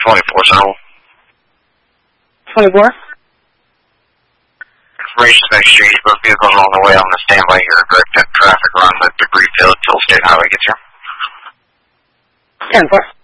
24 Central. 24? Information next street, both vehicles are on the way. I'm going to stand by here and direct traffic around the debris field until State Highway gets here. 10-4.